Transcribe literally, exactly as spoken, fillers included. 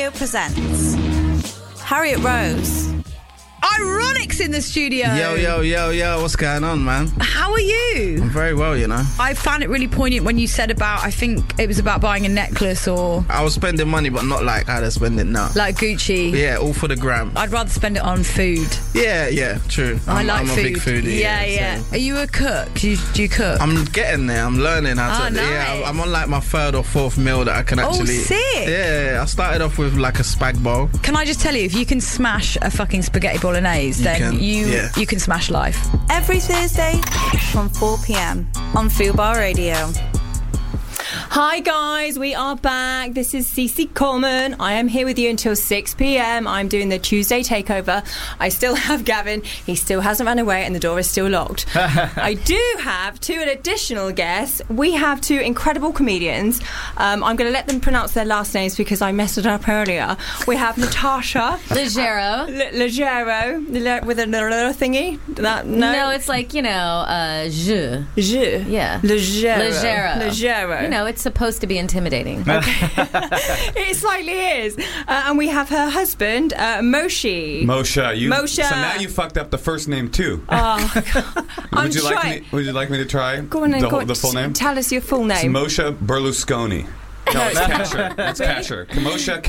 Radio presents Harriet Rose. Ironic's in the studio. Yo, yo, yo, yo, what's going on, man? How are you? I'm very well, you know. I found it really poignant when you said about, I think it was about buying a necklace or... I was spending money, but not like how to spend it now. Like Gucci. Yeah, all for the gram. I'd rather spend it on food. Yeah, yeah, true. I I'm, like I'm food. a big foodie. Yeah, yeah. So. Are you a cook? Do you, do you cook? I'm getting there. I'm learning how to... Oh, nice. Yeah, I'm on like my third or fourth meal that I can actually... Oh, sick. Yeah, I started off with like a spag bowl. Can I just tell you, if you can smash a fucking spaghetti bolognese, You then can, you yeah. you can smash life. Every Thursday from four p.m. on Fubar Radio. Hi guys, we are back. This is Cece Coleman. I am here with you until six p.m. I'm doing the Tuesday takeover. I still have Gavin. He still hasn't run away and the door is still locked. I do have two additional guests. We have two incredible comedians. Um, I'm going to let them pronounce their last names because I messed it up earlier. We have Natasha Leggero. L- Leggero Le- with a little thingy. That, no? No, it's like, you know, uh, je. Je. Yeah. Leggero. Leggero. Leggero. You know, it's supposed to be intimidating. It slightly is. Uh, and we have her husband, uh, Moshe. Moshe, you. Moshe. So now you fucked up the first name too. Oh, I'm would you like trying. me? Would you like me to try? Go on and the, go whole- the full name. Tell us your full It's name. Moshe Berlusconi. No, it's Kasher. It's Kasher. Moshe